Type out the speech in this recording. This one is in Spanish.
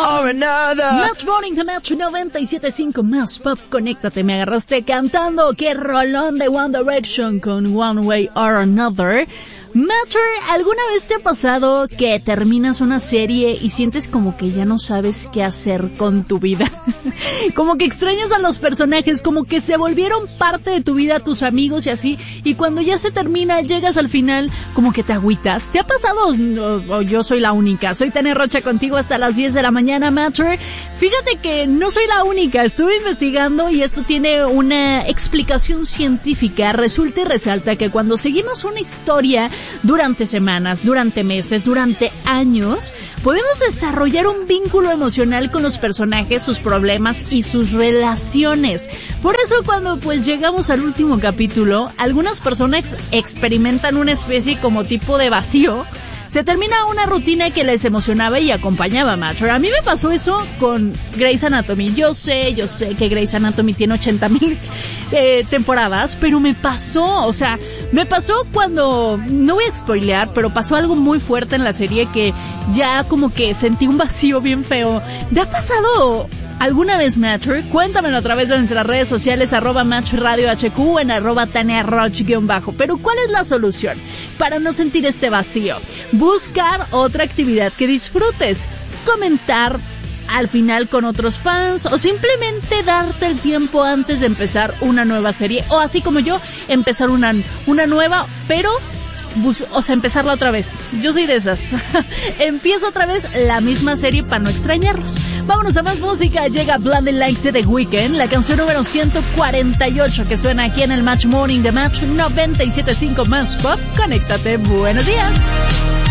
or another. Match Morning de Match 97.5 Más Pop. Conéctate, me agarraste cantando. Qué rolón de One Direction con One Way or Another. Matcher, ¿alguna vez te ha pasado que terminas una serie y sientes como que ya no sabes qué hacer con tu vida? Como que extrañas a los personajes, como que se volvieron parte de tu vida, tus amigos y así, y cuando ya se termina, llegas al final, como que te agüitas. ¿Te ha pasado? O yo soy la única. Soy Tania Rocha contigo hasta las 10 de la mañana, Matcher. Fíjate que no soy la única, estuve investigando y esto tiene una explicación científica. Resulta y resalta que cuando seguimos una historia durante semanas, durante meses, durante años, podemos desarrollar un vínculo emocional con los personajes, sus problemas y sus relaciones. Por eso cuando pues llegamos al último capítulo, algunas personas experimentan una especie como tipo de vacío. Se termina una rutina que les emocionaba y acompañaba a Matcher. A mí me pasó eso con Grey's Anatomy. Yo sé que Grey's Anatomy tiene 80,000 temporadas, pero me pasó cuando, no voy a spoilear, pero pasó algo muy fuerte en la serie que ya como que sentí un vacío bien feo. ¿Te ha pasado alguna vez, Matcher? Cuéntamelo a través de nuestras redes sociales, @MatchRadioHQ o en @TaniaRoch_. Pero ¿cuál es la solución para no sentir este vacío? Buscar otra actividad que disfrutes, comentar al final con otros fans o simplemente darte el tiempo antes de empezar una nueva serie o así como yo, empezar una nueva, pero empezarla otra vez. Yo soy de esas. Empiezo otra vez la misma serie para no extrañarlos. Vámonos a más música. Llega Blinding Lights de The Weeknd, la canción número 148 que suena aquí en el Match Morning de Match 97.5 Más Pop. Conéctate. Buenos días.